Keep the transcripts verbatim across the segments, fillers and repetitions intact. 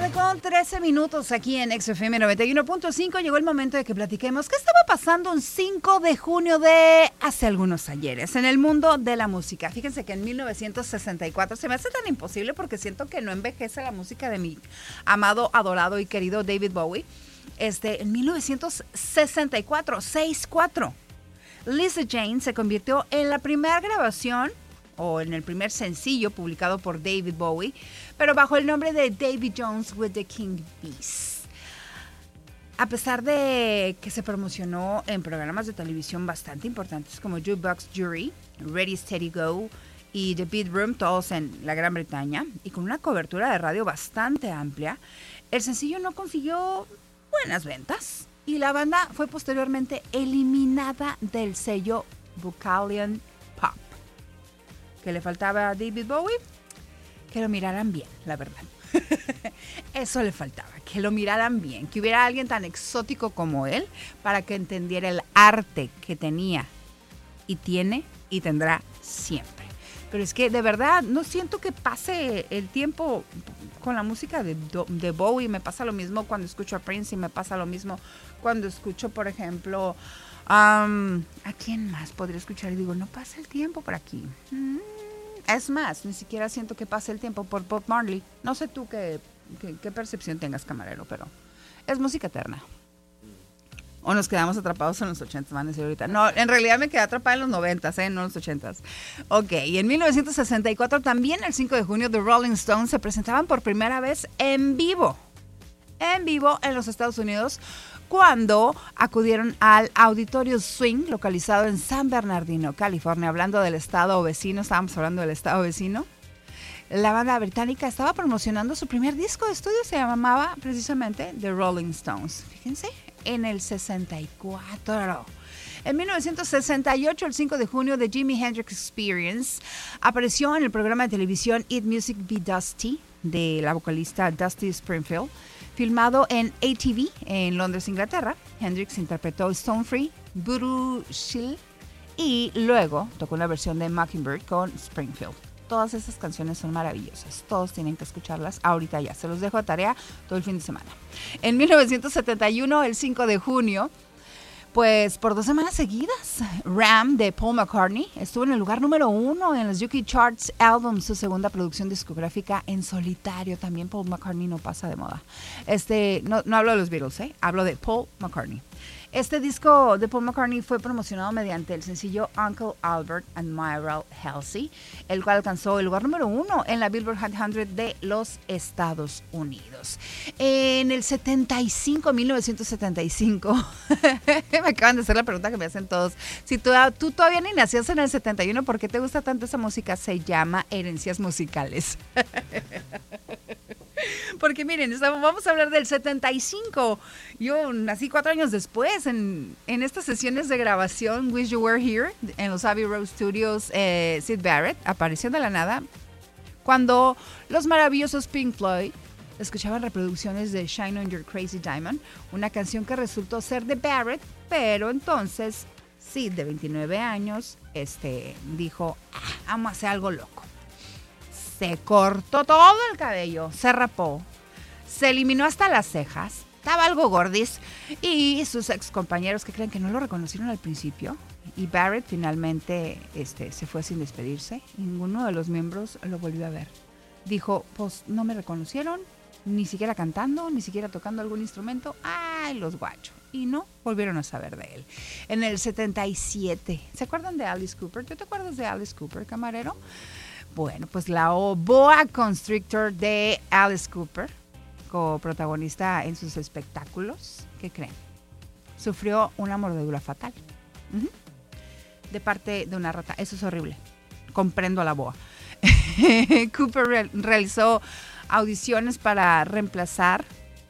tarde con trece minutos aquí en X F M noventa y uno punto cinco. Llegó el momento de que platiquemos qué estaba pasando un cinco de junio de hace algunos ayeres en el mundo de la música. Fíjense que en mil novecientos sesenta y cuatro se me hace tan imposible porque siento que no envejece la música de mi amado, adorado y querido David Bowie. Este, en mil novecientos sesenta y cuatro, sesenta y cuatro, Lisa Jane se convirtió en la primera grabación o en el primer sencillo publicado por David Bowie, pero bajo el nombre de Davy Jones with the King Bees. A pesar de que se promocionó en programas de televisión bastante importantes como Jukebox Jury, Ready Steady Go y The Beat Room, todos en la Gran Bretaña, y con una cobertura de radio bastante amplia, el sencillo no consiguió buenas ventas y la banda fue posteriormente eliminada del sello Vocalion Pop. ¿Qué le faltaba a David Bowie? Que lo miraran bien, la verdad. Eso le faltaba, que lo miraran bien, que hubiera alguien tan exótico como él para que entendiera el arte que tenía y tiene y tendrá siempre. Pero es que de verdad no siento que pase el tiempo con la música de, de Bowie. Me pasa lo mismo cuando escucho a Prince y me pasa lo mismo cuando escucho, por ejemplo, um, ¿a quién más podría escuchar? Y digo, no pasa el tiempo por aquí. Mm. Es más, ni siquiera siento que pase el tiempo por Bob Marley. No sé tú qué, qué, qué percepción tengas, camarero, pero es música eterna. O nos quedamos atrapados en los ochentas, van a decir ahorita. No, en realidad me quedé atrapada en los noventas, ¿eh? No en los ochentas. Ok, y en mil novecientos sesenta y cuatro también, el cinco de junio, The Rolling Stones se presentaban por primera vez en vivo. En vivo en los Estados Unidos, cuando acudieron al Auditorio Swing, localizado en San Bernardino, California. Hablando del estado vecino, estábamos hablando del estado vecino. La banda británica estaba promocionando su primer disco de estudio, se llamaba precisamente The Rolling Stones. Fíjense, en el sesenta y cuatro. En mil novecientos sesenta y ocho, el cinco de junio, The Jimi Hendrix Experience apareció en el programa de televisión It Music Be Dusty, de la vocalista Dusty Springfield. Filmado en A T V en Londres, Inglaterra, Hendrix interpretó Stone Free, Voodoo Chill y luego tocó una versión de Mockingbird con Springfield. Todas esas canciones son maravillosas, todos tienen que escucharlas ahorita ya, se los dejo a tarea todo el fin de semana. En mil novecientos setenta y uno, el cinco de junio, pues por dos semanas seguidas, Ram de Paul McCartney estuvo en el lugar número uno en los U K Charts Albums, su segunda producción discográfica en solitario. También Paul McCartney no pasa de moda. Este, no, no hablo de los Beatles, ¿eh? Hablo de Paul McCartney. Este disco de Paul McCartney fue promocionado mediante el sencillo Uncle Albert and Myrtle Halsey, el cual alcanzó el lugar número uno en la Billboard Hot cien de los Estados Unidos. En el setenta y cinco, mil novecientos setenta y cinco, me acaban de hacer la pregunta que me hacen todos. Si tú, tú todavía ni nacías en el setenta y uno, ¿por qué te gusta tanto esa música? Se llama Herencias Musicales. Porque miren, estamos, vamos a hablar del setenta y cinco. Yo nací cuatro años después en, en estas sesiones de grabación Wish You Were Here en los Abbey Road Studios. eh, Syd Barrett apareció de la nada cuando los maravillosos Pink Floyd escuchaban reproducciones de Shine On Your Crazy Diamond, una canción que resultó ser de Barrett, pero entonces Syd, de veintinueve años, este, dijo, ah, vamos a hacer algo loco. Se cortó todo el cabello, se rapó, se eliminó hasta las cejas, estaba algo gordis, y sus ex compañeros que creen que no lo reconocieron al principio, y Barrett finalmente este, se fue sin despedirse, y ninguno de los miembros lo volvió a ver. Dijo, pues no me reconocieron, ni siquiera cantando, ni siquiera tocando algún instrumento, ¡ay, los guachos! Y no volvieron a saber de él. En el setenta y siete, ¿se acuerdan de Alice Cooper? ¿Tú te acuerdas de Alice Cooper, camarero? Bueno, pues la boa constrictor de Alice Cooper, coprotagonista en sus espectáculos, ¿qué creen? Sufrió una mordedura fatal. Uh-huh. De parte de una rata. Eso es horrible. Comprendo a la boa. Cooper re- realizó audiciones para reemplazar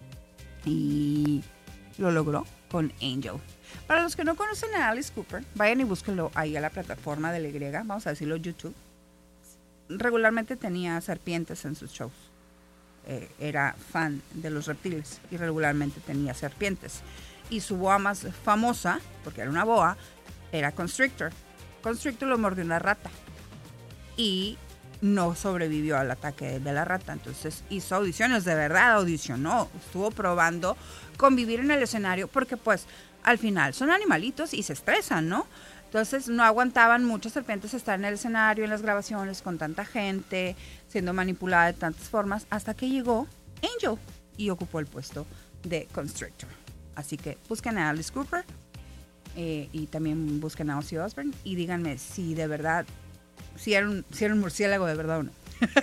y lo logró con Angel. Para los que no conocen a Alice Cooper, vayan y búsquenlo ahí a la plataforma de la Y, vamos a decirlo, YouTube. Regularmente tenía serpientes en sus shows. Eh, era fan de los reptiles y regularmente tenía serpientes. Y su boa más famosa, porque era una boa, era Constrictor. Constrictor lo mordió una rata. Y no sobrevivió al ataque de la rata. Entonces hizo audiciones, de verdad audicionó, estuvo probando convivir en el escenario porque pues al final son animalitos y se estresan, ¿no? Entonces no aguantaban muchas serpientes estar en el escenario, en las grabaciones, con tanta gente, siendo manipulada de tantas formas, hasta que llegó Angel y ocupó el puesto de Constrictor. Así que busquen a Alice Cooper eh, y también busquen a Ozzy Osbourne y díganme si de verdad, si era un, si era un murciélago de verdad o no.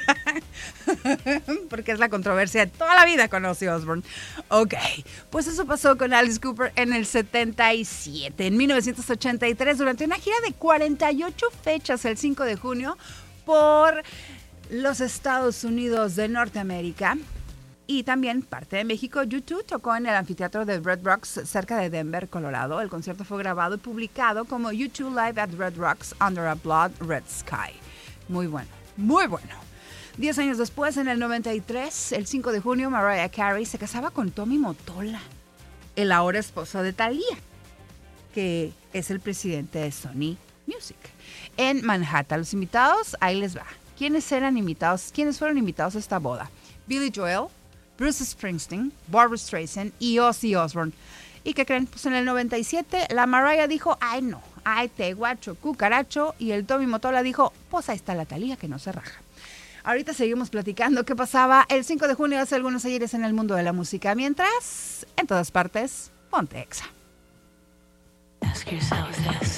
Porque es la controversia de toda la vida con Ozzy Osbourne. Ok, pues eso pasó con Alice Cooper en el setenta y siete. En mil novecientos ochenta y tres, durante una gira de cuarenta y ocho fechas el cinco de junio por los Estados Unidos de Norteamérica y también parte de México, U dos tocó en el anfiteatro de Red Rocks cerca de Denver, Colorado. El concierto fue grabado y publicado como U dos Live at Red Rocks Under a Blood Red Sky. Muy bueno, muy bueno. Diez años después, en el noventa y tres, el cinco de junio, Mariah Carey se casaba con Tommy Mottola, el ahora esposo de Thalía, que es el presidente de Sony Music, en Manhattan. Los invitados, ahí les va. ¿Quiénes eran invitados? ¿Quiénes fueron invitados a esta boda? Billy Joel, Bruce Springsteen, Barbra Streisand y Ozzy Osbourne. ¿Y qué creen? Pues en el noventa y siete, la Mariah dijo, ay no, ay te guacho, cucaracho, y el Tommy Mottola dijo, pues ahí está la Thalía que no se raja. Ahorita seguimos platicando qué pasaba el cinco de junio hace algunos ayeres en el mundo de la música. Mientras, en todas partes, ponte Exa. Ask yourself this.